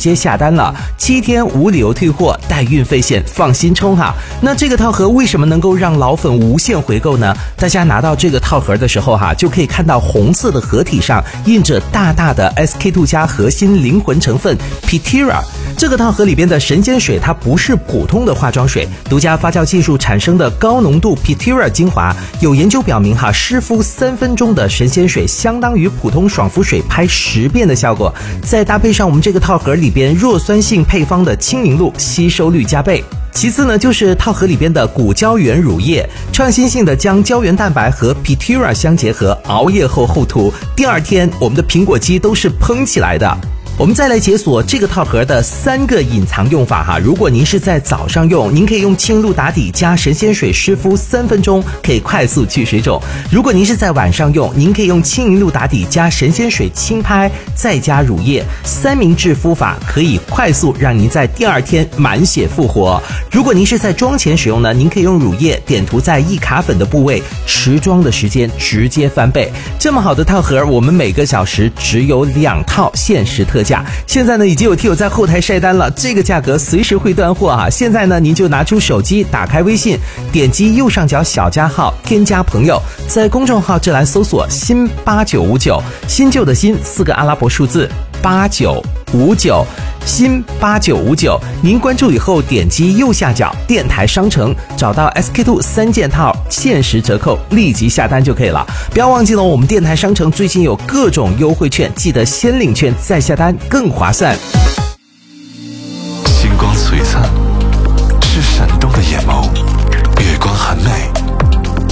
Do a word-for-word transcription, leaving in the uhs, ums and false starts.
接下单了，七天无理由退货，带运费险，放心冲哈。那这个套盒为什么能够让老粉无限回购呢？大家拿到这个套盒的时候哈，就可以看到红色的盒体上印着大大的 S K two 加核心灵魂成分 Pitira。这个套盒里边的神仙水，它不是普通的化妆水，独家发酵技术产生的高浓度 Pitira 精华。有研究表明哈，湿敷三分钟的神仙水相当于普通爽肤水拍十遍的效果。再搭配上我们这个套盒里边弱酸性配方的青柠露，吸收率加倍。其次呢，就是套盒里边的骨胶原乳液，创新性的将胶原蛋白和 Pitira 相结合，熬夜后厚涂，第二天我们的苹果肌都是嘭起来的。我们再来解锁这个套盒的三个隐藏用法哈。如果您是在早上用，您可以用青露打底加神仙水湿敷三分钟，可以快速去水肿。如果您是在晚上用，您可以用青柠露打底加神仙水轻拍，再加乳液，三明治敷法可以快速让您在第二天满血复活。如果您是在妆前使用呢，您可以用乳液点涂在易卡粉的部位，持妆的时间直接翻倍。这么好的套盒，我们每个小时只有两套限时特价，现在呢已经有听友在后台晒单了，这个价格随时会断货啊！现在呢您就拿出手机，打开微信，点击右上角小加号，添加朋友，在公众号这栏搜索新八九五九，新旧的新四个阿拉伯数字八九五九，新八九五九，您关注以后点击右下角电台商城，找到 S K two 三件套限时折扣，立即下单就可以了。不要忘记了，我们电台商城最近有各种优惠券，记得先领券再下单更划算。 星光璀璨